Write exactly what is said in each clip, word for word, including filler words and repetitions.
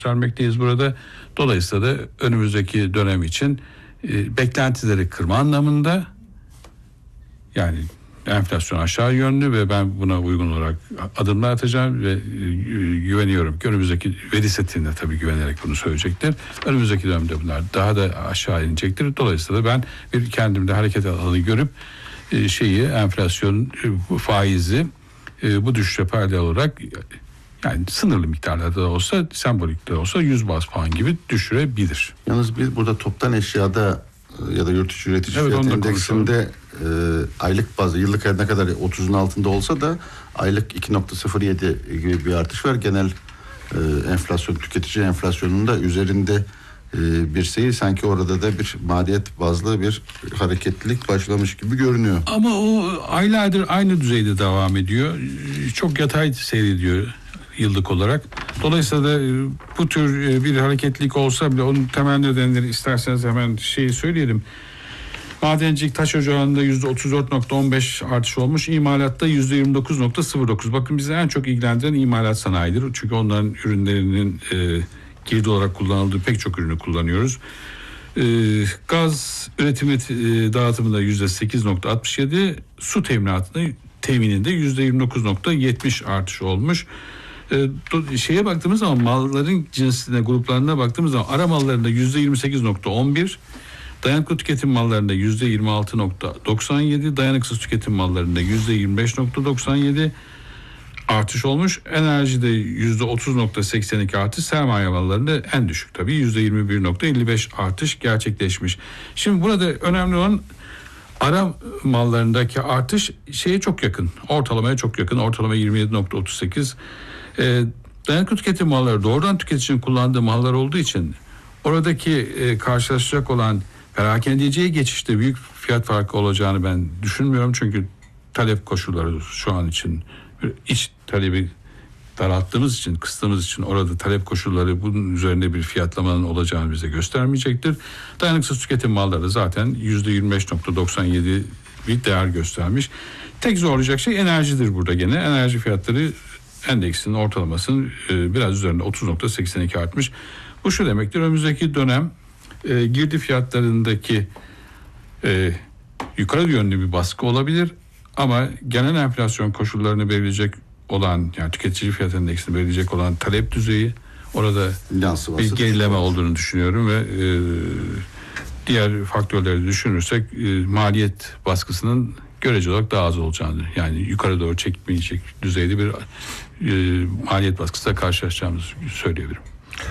göstermekteyiz burada. Dolayısıyla da önümüzdeki dönem için e, beklentileri kırma anlamında, yani enflasyon aşağı yönlü ve ben buna uygun olarak adımlar atacağım ve e, güveniyorum ki önümüzdeki veri setinde tabii güvenerek bunu söyleyecektir. Önümüzdeki dönemde bunlar daha da aşağı inecektir. Dolayısıyla ben bir kendimde hareket alanı görüp e, şeyi enflasyon e, faizi e, bu düşüşe paralel olarak, yani sınırlı miktarlarda da olsa, sembolik de olsa yüz baz puan gibi düşürebilir. Yalnız biz burada toptan eşyada ya da yurt içi üretici evet, fiyat endeksinde e, aylık bazı, yıllık her ne kadar otuzun altında olsa da aylık iki nokta sıfır yedi gibi bir artış var. Genel e, enflasyon, tüketici enflasyonunda üzerinde e, bir seyir, sanki orada da bir maliyet bazlı bir hareketlilik başlamış gibi görünüyor. Ama o aylardır aynı düzeyde devam ediyor. Çok yatay seyrediyor yıllık olarak. Dolayısıyla da bu tür bir hareketlilik olsa bile onun temel nedenleri isterseniz hemen şeyi söyleyelim. Madencilik taş ocağında yüzde otuz dört nokta on beş artış olmuş. İmalatta yüzde yirmi dokuz nokta sıfır dokuz. Bakın bizi en çok ilgilendiren imalat sanayidir. Çünkü onların ürünlerinin e, girdi olarak kullanıldığı pek çok ürünü kullanıyoruz. E, gaz üretimi e, dağıtımında yüzde sekiz nokta altmış yedi. Su teminatında temininde yüzde yirmi dokuz nokta yetmiş artış olmuş. Şeye baktığımız zaman, malların cinsine, gruplarına baktığımız zaman ara mallarında yüzde yirmi sekiz nokta on bir, dayanıklı tüketim mallarında yüzde yirmi altı nokta doksan yedi, dayanıksız tüketim mallarında yüzde yirmi beş nokta doksan yedi artış olmuş. Enerjide yüzde otuz nokta seksen iki artış, sermaye mallarında en düşük tabii yüzde yirmi bir nokta elli beş artış gerçekleşmiş. Şimdi burada önemli olan ara mallarındaki artış şeye çok yakın, ortalamaya çok yakın, ortalama yirmi yedi nokta otuz sekiz. E, dayanıklı tüketim malları doğrudan tüketicinin kullandığı mallar olduğu için oradaki e, karşılaşacak olan perakendeciye geçişte büyük fiyat farkı olacağını ben düşünmüyorum. Çünkü talep koşulları şu an için, iç talebi daralttığımız için, kıstığımız için orada talep koşulları bunun üzerinde bir fiyatlamanın olacağını bize göstermeyecektir. Dayanıksız tüketim malları zaten yüzde yirmi beş nokta doksan yedi bir değer göstermiş. Tek zorlayacak şey enerjidir burada gene. Enerji fiyatları endeksinin ortalamasının e, biraz üzerinde otuz nokta seksen iki artmış. Bu şu demektir: önümüzdeki dönem e, girdi fiyatlarındaki e, yukarı yönlü bir baskı olabilir ama genel enflasyon koşullarını belirleyecek olan, yani tüketici fiyat endeksini belirleyecek olan talep düzeyi, orada bir gerileme olduğunu düşünüyorum ve e, diğer faktörleri düşünürsek e, maliyet baskısının görece olarak daha az olacağını, yani yukarı doğru çekmeyecek düzeyde bir e, maliyet baskısıyla karşılaşacağımızı söyleyebilirim.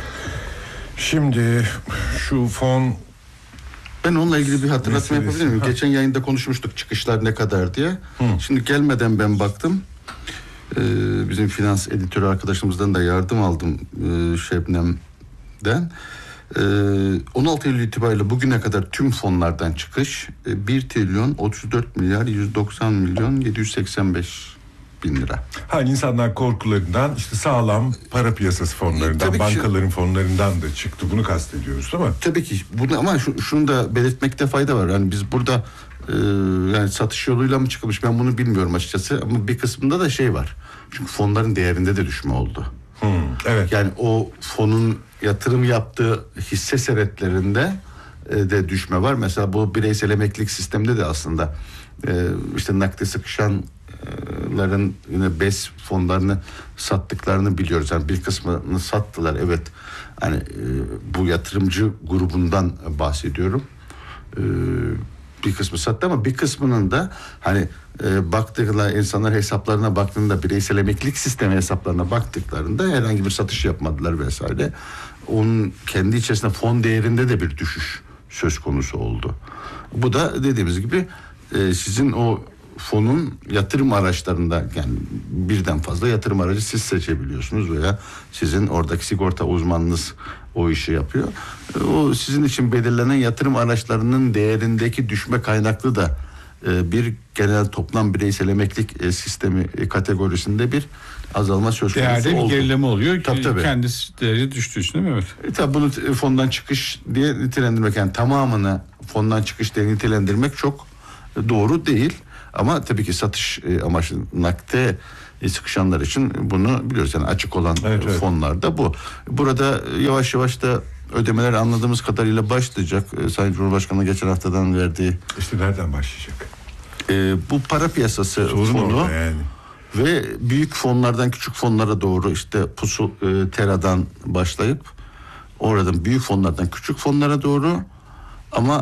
Şimdi şu fon, ben onunla ilgili bir hatırlatma yapabilir miyim? Geçen yayında konuşmuştuk çıkışlar ne kadar diye. Hı. Şimdi gelmeden ben baktım. Ee, bizim finans editörü arkadaşımızdan da yardım aldım, ee, Şebnem'den. Ee, on altı Eylül itibariyle bugüne kadar tüm fonlardan çıkış e, bir trilyon otuz dört milyar yüz doksan milyon yedi yüz seksen beş bin lira. Hani insanlar korkularından, işte sağlam para piyasası fonlarından, e, bankaların şu, fonlarından da çıktı. Bunu kastediyoruz değil mi? Tabii ki. Bunu, ama şu, şunu da belirtmekte fayda var. Yani biz burada e, yani satış yoluyla mı çıkmış, ben bunu bilmiyorum açıkçası. Ama bir kısmında da şey var. Çünkü fonların değerinde de düşme oldu. Hmm, evet. Yani o fonun yatırım yaptığı hisse senetlerinde e, de düşme var. Mesela bu bireysel emeklilik sisteminde de aslında e, işte nakde sıkışanların yine B E S fonlarını sattıklarını biliyoruz. Yani bir kısmını sattılar, evet. Hani e, bu yatırımcı grubundan bahsediyorum. E, bir kısmı sattı ama bir kısmının da hani e, baktıklarında, insanlar hesaplarına baktığında, bireysel emeklilik sistemi hesaplarına baktıklarında herhangi bir satış yapmadılar vesaire. Onun kendi içerisinde fon değerinde de bir düşüş söz konusu oldu. Bu da dediğimiz gibi e, sizin o fonun yatırım araçlarında, yani birden fazla yatırım aracı siz seçebiliyorsunuz veya sizin oradaki sigorta uzmanınız o işi yapıyor. O sizin için belirlenen yatırım araçlarının değerindeki düşme kaynaklı da e, bir genel toplam bireysel emeklilik e, sistemi e, kategorisinde bir azalma söz konusu oldu. Değerde bir gerileme oluyor. Tabii, tabii. Kendisi değeri düştüğü için değil mi? Evet. E, tabii bunu fondan çıkış diye nitelendirmek, yani tamamını fondan çıkış diye nitelendirmek çok doğru değil. Ama tabii ki satış e, amaçlı nakde e, sıkışanlar için bunu biliyoruz. Yani açık olan Evet, evet. fonlarda bu. Burada yavaş yavaş da ödemeler anladığımız kadarıyla başlayacak. E, Sayın Cumhurbaşkanı geçen haftadan verdiği İşte nereden başlayacak? e, bu para piyasası Sorun fonu orada yani. ve büyük fonlardan küçük fonlara doğru işte pusu e, teradan başlayıp oradan büyük fonlardan küçük fonlara doğru, ama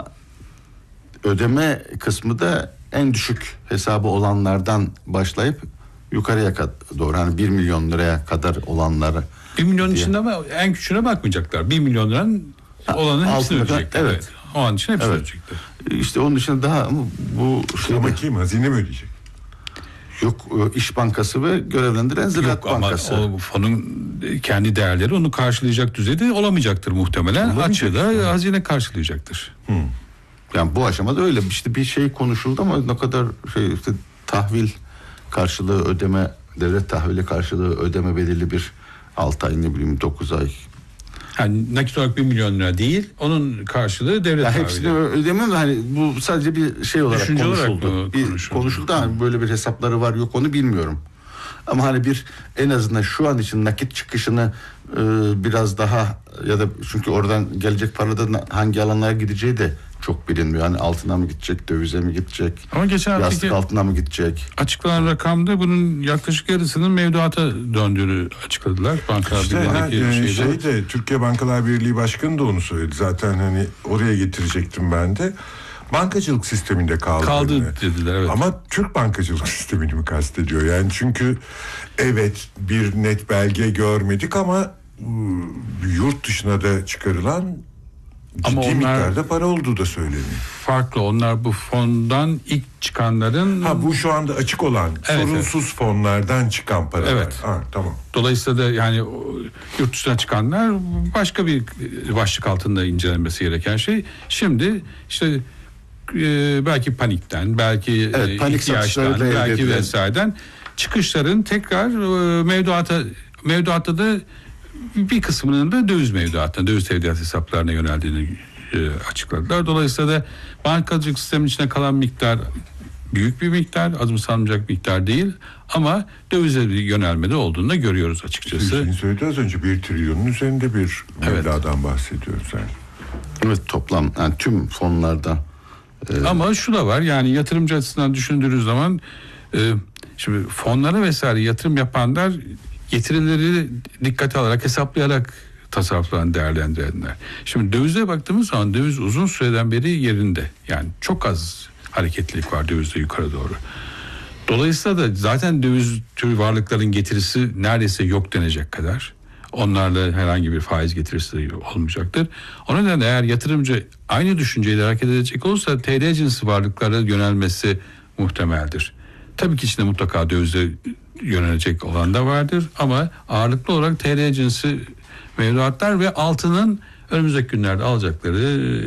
ödeme kısmı da en düşük hesabı olanlardan başlayıp yukarıya kad- doğru, hani bir milyon liraya kadar olanları. bir milyon diye. içinde ama en küçüğüne bakmayacaklar. bir milyon liranın olanın hepsini altında, ödeyecekler. evet. Evet. O an için hepsini Evet. ödeyecekler. İşte onun dışında daha ama bu şeyde Ama kim? Hazine mi ödeyecek? yok, e, İş Bankası ve görevlendiren Ziraat Yok ama Bankası. o fonun kendi değerleri onu karşılayacak düzeyde olamayacaktır muhtemelen. Açığı da hazine karşılayacaktır. Yani bu aşamada öyle işte bir şey konuşuldu ama ne kadar şey işte tahvil karşılığı ödeme, devlet tahvili karşılığı ödeme belirli bir altı ay, ne bileyim dokuz ay. Yani nakit olarak bir milyon lira değil, onun karşılığı devlet Ya tahvili. hepsini ödemem, hani bu sadece bir şey olarak Düşünce olarak konuşuldu. mı bir konuşuldu? konuşuldu ama böyle bir hesapları var yok onu bilmiyorum. Ama hani bir en azından şu an için nakit çıkışını e, biraz daha, ya da çünkü oradan gelecek parada hangi alanlara gideceği de çok bilinmiyor. Hani altına mı gidecek, dövize mi gidecek, Ama geçen yastık haftaki altına mı gidecek? açıklanan rakamda bunun yaklaşık yarısının mevduata döndüğünü açıkladılar. Bankalar İşte ha, Birliği'ndeki e, şeyde. şey de Türkiye Bankalar Birliği Başkanı da onu söyledi. Zaten hani oraya getirecektim ben de. Bankacılık sisteminde kaldı. Kaldı dediler, evet. Ama Türk bankacılık sistemini mi kastediyor? Yani çünkü evet bir net belge görmedik ama ıı, yurt dışına da çıkarılan ciddi Ama onlar- miktarda para olduğu da söyleniyor. Farklı. Onlar bu fondan ilk çıkanların, Ha bu şu anda açık olan Evet, sorunsuz fonlardan çıkan paralar. Evet. Ha, tamam. dolayısıyla da yani o yurt dışına çıkanlar başka bir başlık altında incelenmesi gereken şey. Şimdi işte e, belki panikten, belki Evet, e, panik ihtiyaçtan, satışlarıyla elde belki edilen- vesaireden çıkışların tekrar e, mevduata mevduatta da bir kısmının da döviz mevduatına, döviz tevdiat hesaplarına yöneldiğini e, açıkladılar. Dolayısıyla da bankacılık sistemin içine kalan miktar büyük bir miktar, azımsanmayacak miktar değil, ama dövize bir yönelmede olduğunu da görüyoruz açıkçası. Hüseyin söyledi az önce bir trilyonun üzerinde bir Evet. mevladan bahsediyoruz yani. Evet, toplam yani tüm fonlarda. Ama şu da var, yani yatırımcı açısından düşündüğünüz zaman e, şimdi fonlara vesaire yatırım yapanlar getirileri dikkate alarak, hesaplayarak tasarruflarını değerlendirenler. Şimdi dövize baktığımız zaman döviz uzun süreden beri yerinde. Yani çok az hareketlilik var dövizde yukarı doğru. Dolayısıyla da zaten döviz türü varlıkların getirisi neredeyse yok denecek kadar. Onlarla herhangi bir faiz getirisi de olmayacaktır. O nedenle eğer yatırımcı aynı düşünceyle hareket edecek olursa T L cinsi varlıklara yönelmesi muhtemeldir. Tabii ki içinde mutlaka dövize yönelecek olan da vardır ama ağırlıklı olarak T L cinsi mevduatlar ve altının önümüzdeki günlerde alacakları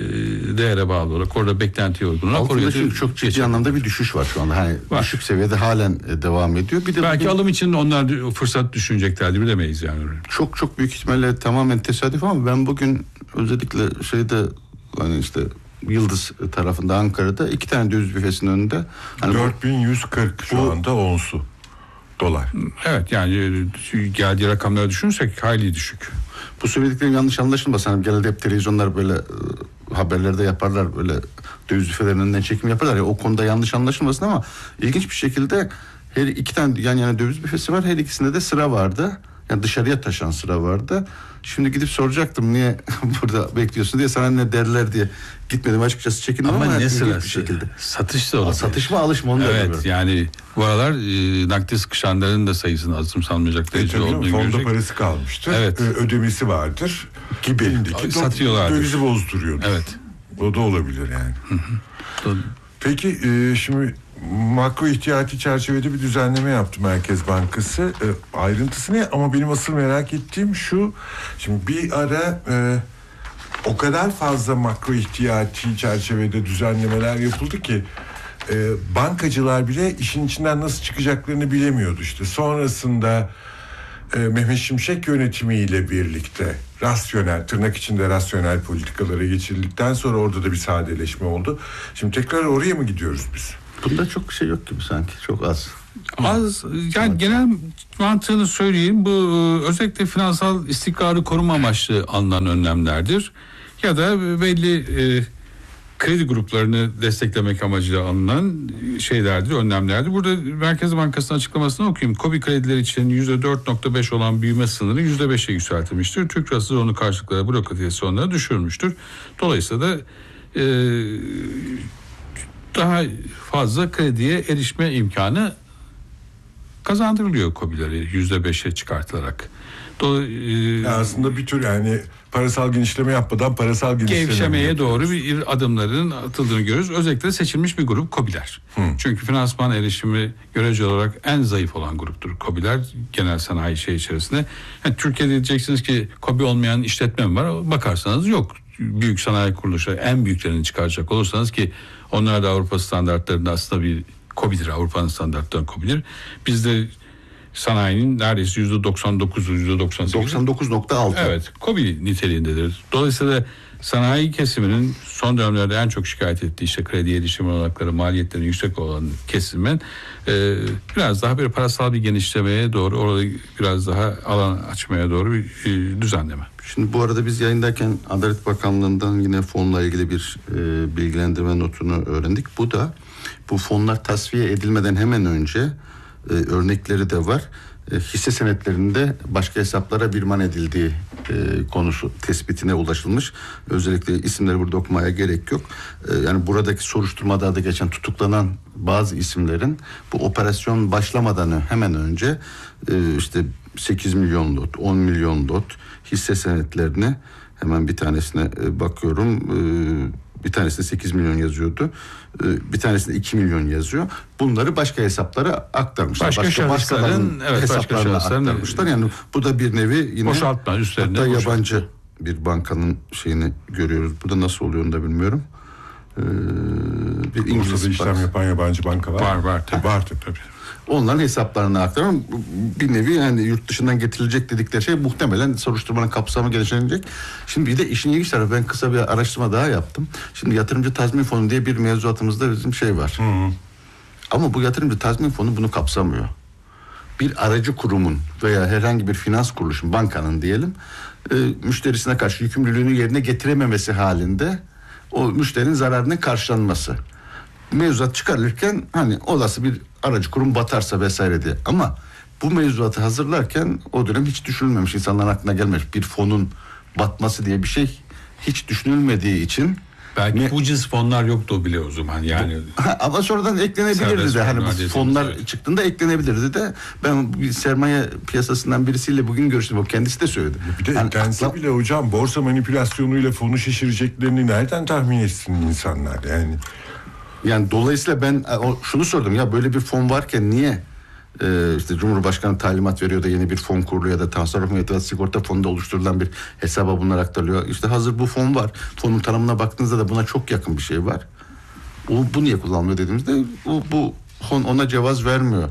e, değere bağlı olarak orada beklentiye uygun olarak Altında oraya çünkü çok ciddi geçecek. anlamda bir düşüş var şu anda. Hani Var. düşük seviyede halen e, devam ediyor. Bir de Belki bugün alım için onlar fırsat düşüneceklerdi, bilemeyiz yani. çok çok büyük ihtimalle tamamen tesadüf ama ben bugün özellikle şeyde hani işte Yıldız tarafında Ankara'da iki tane döviz büfesinin önünde hani bu- dört bin yüz kırk şu bu- anda onsu dolar. Evet, yani geldiği rakamları düşünürsek hayli düşük. bu söylediklerim yanlış anlaşılmasın. Hani genelde hep televizyonlar böyle e, haberlerde yaparlar, böyle döviz büfelerinin önünden çekim yaparlar ya, o konuda yanlış anlaşılmasın ama ilginç bir şekilde her iki tane yan yana döviz büfesi var. Her ikisinde de sıra vardı. Yani dışarıya taşan sıra vardı. Şimdi gidip soracaktım niye burada bekliyorsun diye, sana ne derler diye gitmedim açıkçası, çekindim ama, Ama ne ilginç sırası? bir şekilde. Satış da olabilir. Satış mı alış mı onu da Evet, bilmiyorum. yani bu aralar e, nakde sıkışanların da sayısının azımsanmayacak E, derecede tabii canım, olduğunu fonda görecek. parası kalmıştır. Evet. Ö- ödemesi vardır. Gibi. Elindeki do- Satıyorlardır. dövizi bozduruyordur. Evet. O da olabilir yani. Peki e, şimdi makro ihtiyati çerçevede bir düzenleme yaptı Merkez Bankası. E, ayrıntısı ne? Ama benim asıl merak ettiğim şu. Şimdi bir ara e, o kadar fazla makro ihtiyati çerçevede düzenlemeler yapıldı ki e, bankacılar bile işin içinden nasıl çıkacaklarını bilemiyordu işte. Sonrasında e, Mehmet Şimşek yönetimiyle birlikte rasyonel, tırnak içinde rasyonel politikalara geçildikten sonra orada da bir sadeleşme oldu. Şimdi tekrar oraya mı gidiyoruz biz? Bunda çok şey yok gibi sanki, çok az. Az yani genel mantığını söyleyeyim. Bu özellikle finansal istikrarı koruma amaçlı alınan önlemlerdir. Ya da belli e, kredi gruplarını desteklemek amacıyla alınan şeylerdir, önlemlerdir. Burada Merkez Bankası'nın açıklamasını okuyayım. KOBİ kredileri için yüzde dört nokta beş olan büyüme sınırı yüzde beşe yükseltilmiştir. Türk Lirası onu karşılıkları bürokratizasyonları düşürmüştür. Dolayısıyla da e, daha fazla krediye erişme imkanı kazandırılıyor KOBİ'leri yüzde beşe çıkartılarak. Do, e, aslında bir tür yani parasal genişleme yapmadan parasal genişleme gevşemeye doğru bir adımların atıldığını görüyoruz. Özellikle seçilmiş bir grup KOBİ'ler. Hı. Çünkü finansman erişimi göreceli olarak en zayıf olan gruptur KOBİ'ler genel sanayi şey içerisinde. Yani Türkiye'de diyeceksiniz ki KOBİ olmayan işletme mi var? Bakarsanız yok. Büyük sanayi kuruluşları en büyüklerini çıkaracak olursanız ki onlar da Avrupa standartlarında aslında bir KOBİ'dir. Avrupa'nın standartlarında KOBİ'dir. Bizde sanayinin neredeyse yüzde doksan dokuz, yüzde doksan sekiz. doksan dokuz nokta altı. Evet, KOBİ niteliğindedir. Dolayısıyla sanayi kesiminin son dönemlerde en çok şikayet ettiği işte kredi erişim olanakları, maliyetlerin yüksek olan kesimin e, biraz daha bir parasal bir genişlemeye doğru, orada biraz daha alan açmaya doğru bir e, düzenleme. Şimdi bu arada biz yayındayken Adalet Bakanlığı'ndan yine fonla ilgili bir e, bilgilendirme notunu öğrendik. Bu da bu fonlar tasfiye edilmeden hemen önce e, örnekleri de var. E, hisse senetlerinde başka hesaplara birman edildiği e, konusu tespitine ulaşılmış. Özellikle isimleri burada okumaya gerek yok. E, yani buradaki soruşturmada adı geçen tutuklanan bazı isimlerin bu operasyon başlamadan hemen önce e, işte sekiz milyon lot, on milyon lot hisse senetlerini hemen bir tanesine e, bakıyorum. E, bir tanesinde sekiz milyon yazıyordu. E, bir tanesinde iki milyon yazıyor. Bunları başka hesaplara aktarmışlar. Başka, başka şahısların evet, hesaplarına başka şahısların aktarmışlar. Yani bu da bir nevi yine boşaltma üstlerine. Hatta boşaltma. yabancı bir bankanın şeyini görüyoruz. Burada nasıl oluyor onu da bilmiyorum. Ee, bir İngiliz Bursa'da işlem bank. yapan yabancı banka var. Var var tabii. Var tabii. Onların hesaplarına aktaran bir nevi yani yurt dışından getirilecek dedikleri şey muhtemelen soruşturmanın kapsamı genişlenecek. Şimdi bir de işin ilginç tarafı, ben kısa bir araştırma daha yaptım. Şimdi yatırımcı tazmin fonu diye bir mevzuatımızda bizim şey var. Hı hı. Ama bu yatırımcı tazmin fonu bunu kapsamıyor. Bir aracı kurumun veya herhangi bir finans kuruluşun, bankanın diyelim, e, müşterisine karşı yükümlülüğünü yerine getirememesi halinde o müşterinin zararının karşılanması. Mevzuat çıkarılırken hani olası bir aracı kurum batarsa vesaire diye. Ama bu mevzuatı hazırlarken o dönem hiç düşünülmemiş, insanların aklına gelmemiş. Bir fonun batması diye bir şey hiç düşünülmediği için. Belki ne, bu cins fonlar yoktu o bile o zaman yani. Ha, ama sonradan eklenebilirdi de. Hani bu fonlar evet. çıktığında eklenebilirdi de. Ben bir sermaye piyasasından birisiyle bugün görüştüm. O kendisi de söyledi. Bir de yani eklense akla... bile hocam borsa manipülasyonuyla fonu şişireceklerini nereden tahmin etsin insanlar yani? Yani dolayısıyla ben şunu sordum, ya böyle bir fon varken niye e, işte Cumhurbaşkanı talimat veriyor da yeni bir fon kuruluyor ya da tasarruf mevduat sigorta fonunda oluşturulan bir hesaba bunlar aktarılıyor. İşte hazır bu fon var. Fonun tanımına baktığınızda da buna çok yakın bir şey var. O, bu niye kullanılıyor dediğimizde o, bu fon ona cevaz vermiyor.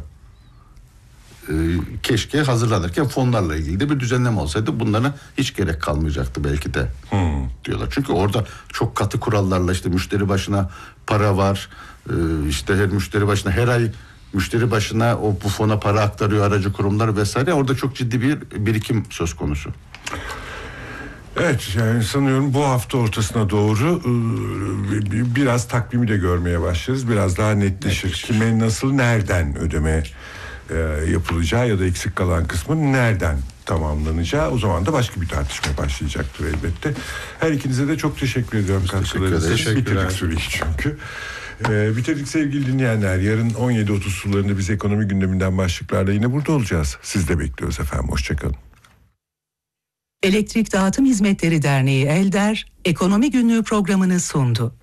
E, keşke hazırlanırken fonlarla ilgili de bir düzenleme olsaydı bunlara hiç gerek kalmayacaktı belki de hmm. diyorlar. Çünkü orada çok katı kurallarla işte müşteri başına para var, e, işte her müşteri başına her ay müşteri başına o bu fona para aktarıyor aracı kurumlar vesaire. Orada çok ciddi bir birikim söz konusu. Evet, yani sanıyorum bu hafta ortasına doğru e, biraz takvimi de görmeye başlarız. Biraz daha netleşir. netleşir. Kime, nasıl, nereden ödeme e, yapılacağı ya da eksik kalan kısmı nereden tamamlanacağı, o zaman da başka bir tartışma başlayacaktır elbette. Her ikinize de çok teşekkür ediyorum. Teşekkür Bitirdik süreyi çünkü. Ee, bitirdik sevgili dinleyenler. Yarın on yedi otuz sularında biz ekonomi gündeminden başlıklarla yine burada olacağız. Siz de bekliyoruz efendim. Hoşçakalın. Elektrik Dağıtım Hizmetleri Derneği Elder, Ekonomi Günlüğü programını sundu.